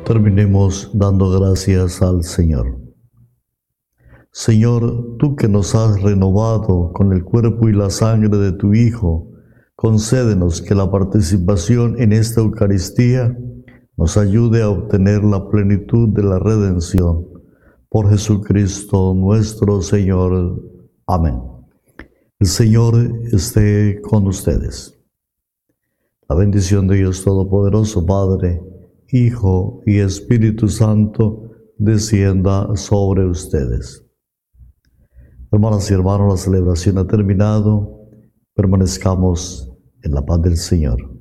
Terminemos dando gracias al Señor. Señor, tú que nos has renovado con el cuerpo y la sangre de tu Hijo, concédenos que la participación en esta Eucaristía nos ayude a obtener la plenitud de la redención. Por Jesucristo nuestro Señor. Amén. El Señor esté con ustedes. La bendición de Dios Todopoderoso, Padre, Hijo y Espíritu Santo, descienda sobre ustedes. Hermanas y hermanos, la celebración ha terminado. Permanezcamos en la paz del Señor.